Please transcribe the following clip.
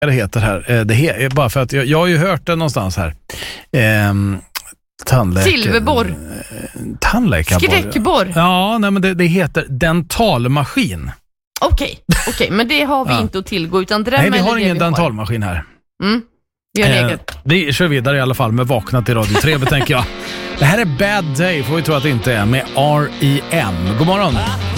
det heter här. Bara för att jag har ju hört det någonstans här. Silverborr. Tandläkarborr. Skräckborr. Ja, nej, men det heter dentalmaskin. Okej, men det har vi inte att tillgå, utan nej, vi har ingen dentalmaskin här. Vi har eget. Vi kör vidare i alla fall med Vakna till Radio 3, tänker jag. Det här är Bad Day, får vi tro att det inte är, med R.E.M. God morgon.